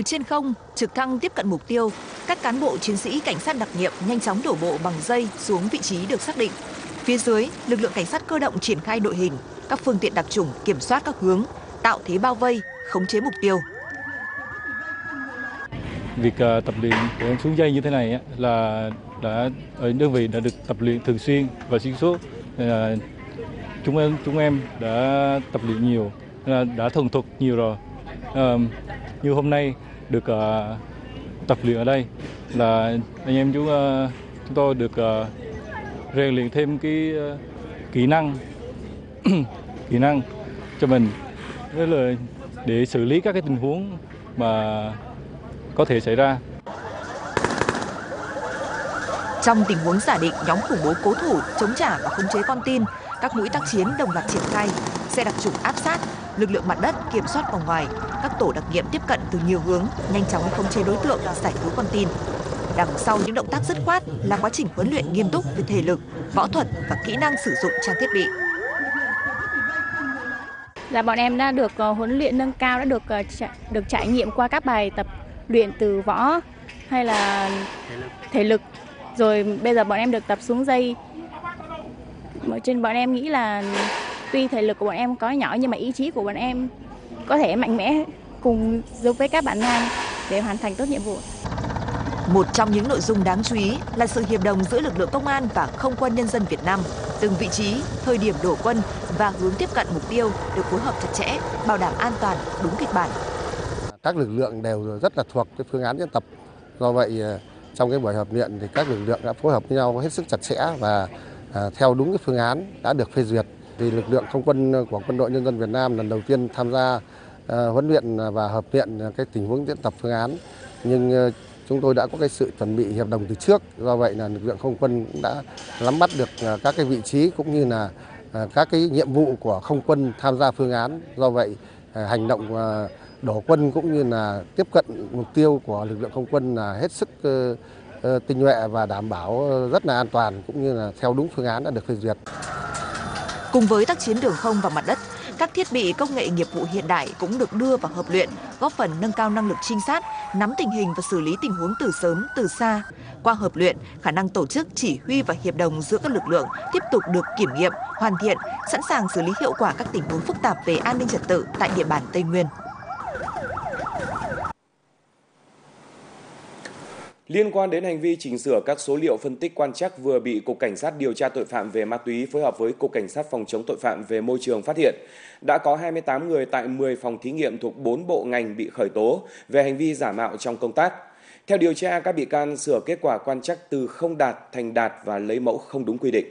Từ trên không, trực thăng tiếp cận mục tiêu, các cán bộ chiến sĩ cảnh sát đặc nhiệm nhanh chóng đổ bộ bằng dây xuống vị trí được xác định. Phía dưới, lực lượng cảnh sát cơ động triển khai đội hình, các phương tiện đặc chủng kiểm soát các hướng, tạo thế bao vây, khống chế mục tiêu. Việc tập luyện của xuống dây như thế này là ở đơn vị đã được tập luyện thường xuyên và xuyên suốt. Chúng em đã tập luyện nhiều, đã thuần thục nhiều rồi. Như hôm nay được tập luyện ở đây là anh em chúng tôi được rèn luyện thêm cái kỹ năng kỹ năng cho mình, đó là để xử lý các cái tình huống mà có thể xảy ra. Trong tình huống giả định nhóm khủng bố cố thủ, chống trả và khống chế con tin, các mũi tác chiến đồng loạt triển khai, xe đặc chủng áp sát, lực lượng mặt đất kiểm soát vòng ngoài, các tổ đặc nhiệm tiếp cận từ nhiều hướng, nhanh chóng khống chế đối tượng, giải cứu con tin. Đằng sau những động tác dứt khoát là quá trình huấn luyện nghiêm túc về thể lực, võ thuật và kỹ năng sử dụng trang thiết bị. Bọn em đã được huấn luyện nâng cao, đã được trải nghiệm qua các bài tập luyện từ võ hay là thể lực. Rồi bây giờ bọn em được tập xuống dây. Trên bọn em nghĩ là tuy thể lực của bọn em có nhỏ nhưng mà ý chí của bọn em có thể mạnh mẽ cùng giúp với các bạn ngang để hoàn thành tốt nhiệm vụ. Một trong những nội dung đáng chú ý là sự hiệp đồng giữa lực lượng công an và không quân nhân dân Việt Nam. Từng vị trí, thời điểm đổ quân và hướng tiếp cận mục tiêu được phối hợp chặt chẽ, bảo đảm an toàn, đúng kịch bản. Các lực lượng đều rất là thuộc cái phương án diễn tập. Do vậy trong cái buổi hợp luyện thì các lực lượng đã phối hợp với nhau hết sức chặt chẽ và theo đúng cái phương án đã được phê duyệt. Thì lực lượng không quân của Quân đội Nhân dân Việt Nam lần đầu tiên tham gia huấn luyện và hợp luyện cái tình huống diễn tập phương án, nhưng chúng tôi đã có cái sự chuẩn bị hiệp đồng từ trước. Do vậy là lực lượng không quân cũng đã nắm bắt được các cái vị trí cũng như là các cái nhiệm vụ của không quân tham gia phương án. Do vậy hành động đổ quân cũng như là tiếp cận mục tiêu của lực lượng không quân là hết sức tinh nhuệ và đảm bảo rất là an toàn cũng như là theo đúng phương án đã được phê duyệt. Cùng với tác chiến đường không và mặt đất, các thiết bị công nghệ nghiệp vụ hiện đại cũng được đưa vào hợp luyện, góp phần nâng cao năng lực trinh sát, nắm tình hình và xử lý tình huống từ sớm, từ xa. Qua hợp luyện, khả năng tổ chức, chỉ huy và hiệp đồng giữa các lực lượng tiếp tục được kiểm nghiệm, hoàn thiện, sẵn sàng xử lý hiệu quả các tình huống phức tạp về an ninh trật tự tại địa bàn Tây Nguyên. Liên quan đến hành vi chỉnh sửa các số liệu phân tích quan trắc vừa bị Cục Cảnh sát điều tra tội phạm về ma túy phối hợp với Cục Cảnh sát phòng chống tội phạm về môi trường phát hiện, đã có 28 người tại 10 phòng thí nghiệm thuộc 4 bộ ngành bị khởi tố về hành vi giả mạo trong công tác. Theo điều tra, các bị can sửa kết quả quan trắc từ không đạt thành đạt và lấy mẫu không đúng quy định.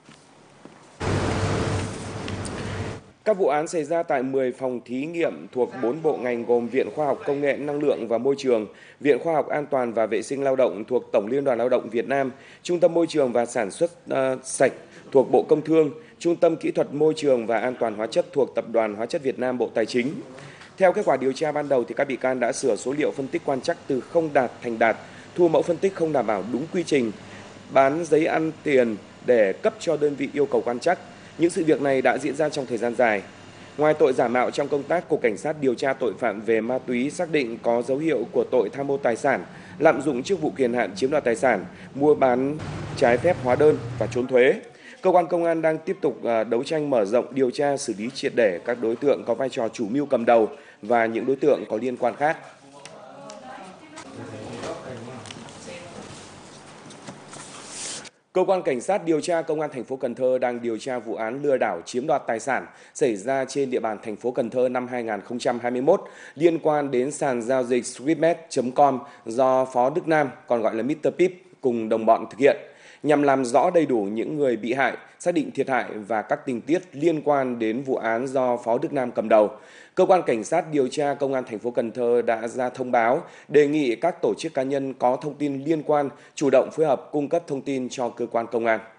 Các vụ án xảy ra tại 10 phòng thí nghiệm thuộc 4 bộ ngành gồm Viện Khoa học Công nghệ Năng lượng và Môi trường, Viện Khoa học An toàn và Vệ sinh Lao động thuộc Tổng Liên đoàn Lao động Việt Nam, Trung tâm Môi trường và Sản xuất sạch thuộc Bộ Công Thương, Trung tâm Kỹ thuật Môi trường và An toàn Hóa chất thuộc Tập đoàn Hóa chất Việt Nam Bộ Tài chính. Theo kết quả điều tra ban đầu, các bị can đã sửa số liệu phân tích quan trắc từ không đạt thành đạt, thu mẫu phân tích không đảm bảo đúng quy trình, bán giấy ăn tiền để cấp cho đơn vị yêu cầu quan trắc. Những sự việc này đã diễn ra trong thời gian dài. Ngoài tội giả mạo trong công tác, Cục Cảnh sát điều tra tội phạm về ma túy xác định có dấu hiệu của tội tham mô tài sản, lạm dụng chức vụ quyền hạn chiếm đoạt tài sản, mua bán trái phép hóa đơn và trốn thuế. Cơ quan công an đang tiếp tục đấu tranh mở rộng điều tra xử lý triệt để các đối tượng có vai trò chủ mưu cầm đầu và những đối tượng có liên quan khác. Cơ quan Cảnh sát điều tra Công an thành phố Cần Thơ đang điều tra vụ án lừa đảo chiếm đoạt tài sản xảy ra trên địa bàn thành phố Cần Thơ năm 2021 liên quan đến sàn giao dịch Sweetmet.com do Phó Đức Nam, còn gọi là Mr. Pip, cùng đồng bọn thực hiện, nhằm làm rõ đầy đủ những người bị hại, xác định thiệt hại và các tình tiết liên quan đến vụ án do Phó Đức Nam cầm đầu. Cơ quan Cảnh sát điều tra Công an thành phố Cần Thơ đã ra thông báo đề nghị các tổ chức cá nhân có thông tin liên quan chủ động phối hợp cung cấp thông tin cho cơ quan công an.